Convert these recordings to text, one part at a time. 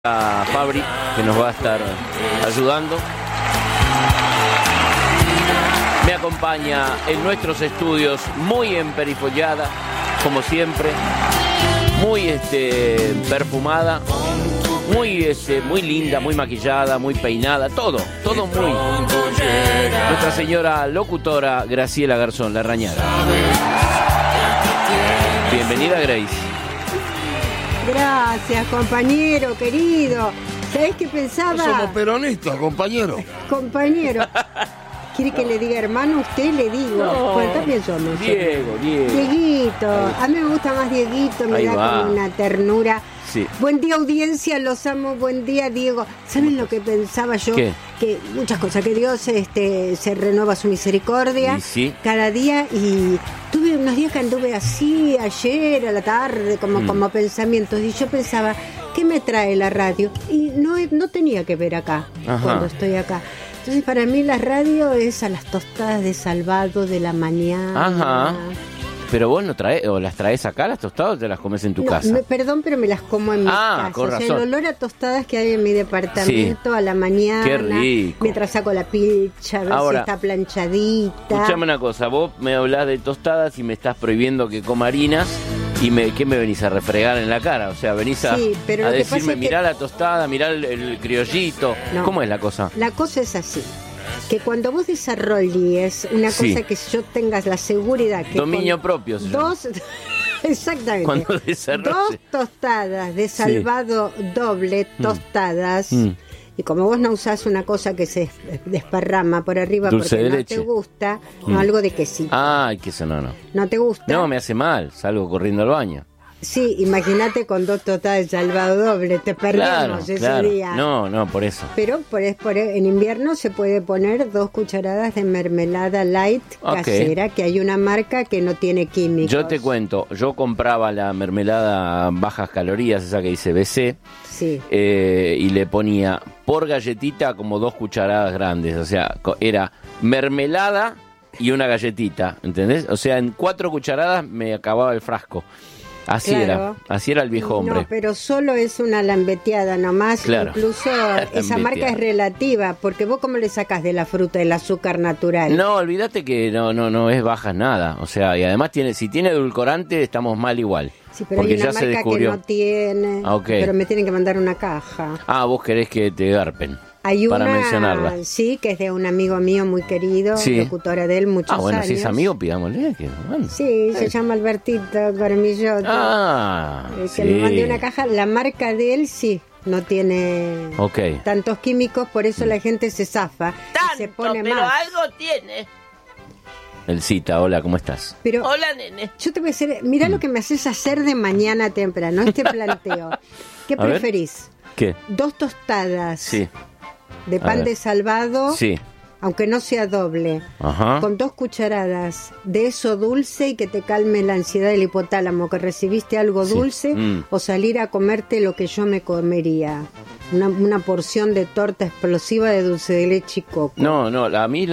a Fabri, que nos va a estar ayudando. Me acompaña en nuestros estudios, muy emperifollada, como siempre, muy perfumada, muy linda, muy maquillada, muy peinada, todo muy. Nuestra señora locutora Graciela Garzón Larrañaga. Bienvenida, Grace. Gracias, compañero querido. ¿Sabés qué pensaba? Somos peronistas, compañero. Compañero. ¿Quiere que le diga hermano? Usted le digo. No, bueno, también somos. Diego. Dieguito. A mí me gusta más Dieguito, me Ahí da va. como una ternura. Sí. Buen día, audiencia, los amo. Buen día, Diego. ¿Saben lo que pensaba yo? ¿Qué? Que muchas cosas, que Dios se renueva su misericordia Y sí. cada día. Y tuve unos días que anduve así, ayer a la tarde, como pensamientos. Y yo pensaba, ¿qué me trae la radio? Y no tenía que ver acá, Ajá. cuando estoy acá. Entonces, para mí la radio es a las tostadas de Salvado de la mañana. Ajá. Pero vos no traes, o las traes acá, las tostadas, o te las comes en tu casa. Perdón, pero me las como en mi casa. con O sea, razón. el olor a tostadas que hay en mi departamento a la mañana. Qué rico. Mientras saco la pilcha, a ver Ahora, si está planchadita. Escuchame una cosa, vos me hablás de tostadas y me estás prohibiendo que coma harinas. ¿Y qué me venís a refregar en la cara? O sea, venís a, Sí, pero a lo que pasa decirme, es que- mirá la tostada, mirá el criollito. No. ¿Cómo es la cosa? La cosa es así. Que cuando vos desarrolles una Sí. cosa que yo tengas la seguridad que Dominio con propio se llama. dos exactamente Cuando desarrolle. dos tostadas de Salvado doble tostadas y como vos no usás una cosa que se desparrama por arriba Dulce porque de no leche. te gusta, no, algo de quesito, Ay, que eso no. no te gusta. No, me hace mal, salgo corriendo al baño. Sí, imagínate con dos tostadas de Salvado doble, te perdemos ese día. No, por eso. Pero en invierno se puede poner 2 cucharadas de mermelada light Ok. casera, que hay una marca que no tiene químicos. Yo te cuento, yo compraba la mermelada bajas calorías, esa que dice BC, Sí. y le ponía por galletita como 2 cucharadas grandes, o sea, era mermelada y una galletita, ¿entendés? O sea, en 4 cucharadas me acababa el frasco. Así Claro. era el viejo hombre. No, pero solo es una lambeteada nomás. Claro. Incluso esa marca es relativa, porque vos cómo le sacás de la fruta el azúcar natural. No, olvídate que no es bajas nada, o sea, y además si tiene edulcorante estamos mal igual. Sí, pero porque hay una ya se marca que descubrió. no tiene. Ah, ok. Pero me tienen que mandar una caja. Ah, vos querés que te garpen. Hay para una, mencionarla. sí, que es de un amigo mío muy querido, Sí. locutora de él muchos Ah, bueno, años. si es amigo, pidámosle que nos mande. Sí, se llama Albertito Cormillote. Ah, Que sí. me mandé una caja. La marca de él sí, no tiene Ok. tantos químicos, por eso la gente se zafa y se pone pero más. algo tiene. Elcita, hola, ¿cómo estás? Pero Hola, nene. yo te voy a decir, mirá lo que me haces hacer de mañana temprano, este planteo. ¿Qué A ver. preferís? ¿Qué? 2 tostadas Sí, de pan ver. de Salvado, sí. aunque no sea doble, Ajá. con 2 cucharadas de eso dulce y que te calme la ansiedad del hipotálamo, que recibiste algo Sí. dulce, o salir a comerte lo que yo me comería, una porción de torta explosiva de dulce de leche y coco. No, a mí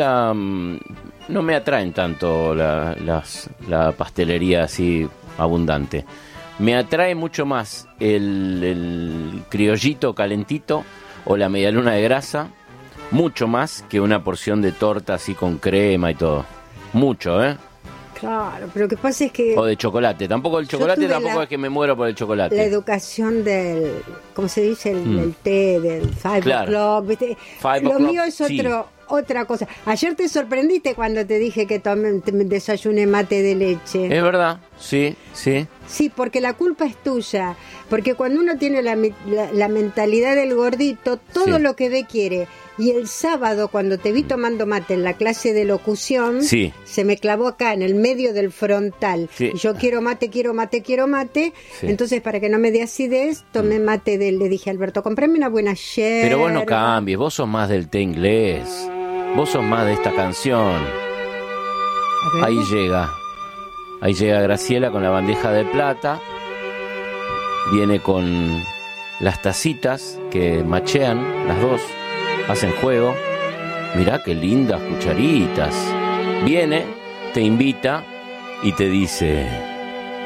no me atraen tanto la pastelería así abundante. Me atrae mucho más el criollito calentito o la medialuna de grasa, mucho más que una porción de torta así con crema y todo. Mucho, ¿eh? Claro, pero lo que pasa es que O de chocolate. Tampoco el chocolate, tuve tampoco la- es que me muero por el chocolate. la educación del, ¿cómo se dice? Del té, del 5 Claro. o'clock, ¿viste? 5 Lo o'clock, mío es sí. otra cosa. Ayer te sorprendiste cuando te dije que desayuné mate de leche. Es verdad, sí. Sí, porque la culpa es tuya. Porque cuando uno tiene la mentalidad del gordito, todo Sí. lo que ve quiere. Y el sábado, cuando te vi tomando mate en la clase de locución, Sí. se me clavó acá, en el medio del frontal. Sí. Y yo quiero mate. Sí. Entonces, para que no me dé acidez, tomé mate le dije a Alberto, comprame una buena yerba. Pero vos no cambies, vos sos más del té inglés. Vos sos más de esta canción. A ver. Ahí llega Graciela con la bandeja de plata. Viene con las tacitas que machean, las dos, hacen juego. Mirá qué lindas cucharitas. Viene, te invita y te dice: